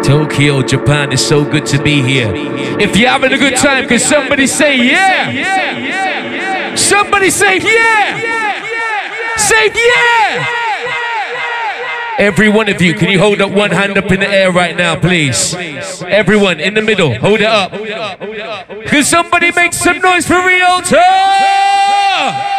Tokyo, Japan, it's so good to be here. If you're having a good time, can somebody say yeah? Somebody say yeah! Say yeah! Every one of you, can you hold up one hand up in the air right now, please? Everyone in the middle, hold it up. Can somebody make some noise for Rialto?